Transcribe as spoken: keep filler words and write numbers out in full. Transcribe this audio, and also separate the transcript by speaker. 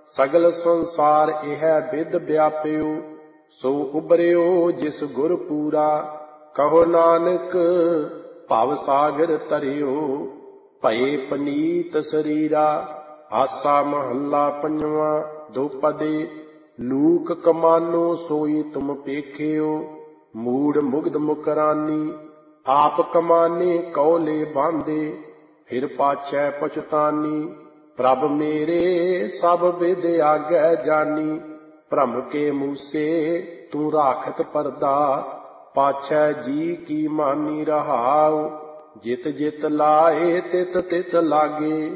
Speaker 1: ਸਗਲ ਸੰਸਾਰ ਇਹ ਬਿਦ ਵਿਆਪਿਓ, ਸੋ ਉਬਰਿਓ ਜਿਸ ਗੁਰ ਪੂਰਾ। ਕਹੋ ਨਾਨਕ ਭਵ ਸਾਗਰ ਤਰਿਓ, ਭਏ ਪਨੀਤ ਸਰੀਰਾ। ਆਸਾ ਮਹੱਲਾ ਪੰਜਵਾਂ ਦੋਪਦੇ। ਲੂਕ ਕਮਾਨੋ ਸੋਈ ਤੁਮ ਪੇਖਿਓ, ਮੂੜ ਮੁਗਧ ਮੁਕਰਾਨੀ। ਆਪ ਕਮਾਨੇ ਕੌਲੇ ਬਾਂਧੇ, ਫਿਰ ਪਾਛੈ ਪਛਤਾਨੀ। ਪ੍ਰਭ ਮੇਰੇ ਸਭ ਵਿਦ ਆਗੈ ਜਾਨੀ, ਭ੍ਰਮ ਕੇ ਮੂਸੇ ਤੂੰ ਰਾਖਤ ਪਰਦਾ। ਪਾਛੈ ਜੀ ਕੀ ਮਾਨੀ ਰਹਾਉ, ਜਿਤ ਜਿਤ ਲਾਏ ਤਿਤ ਤਿਤ ਲਾਗੇ।